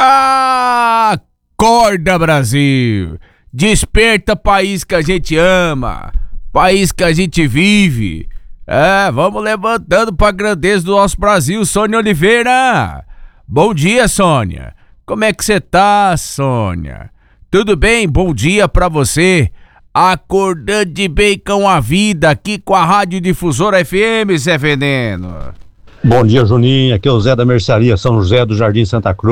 Acorda, Brasil! Desperta, país que a gente ama, país que a gente vive. Vamos levantando pra grandeza do nosso Brasil, Sônia Oliveira. Bom dia, Sônia. Como é que você tá, Sônia? Tudo bem? Bom dia pra você. Acordando de bem com a vida aqui com a Rádio Difusora FM, Zé Veneno. Bom dia, Juninho. Aqui é o Zé da Mercearia São José do Jardim Santa Cruz.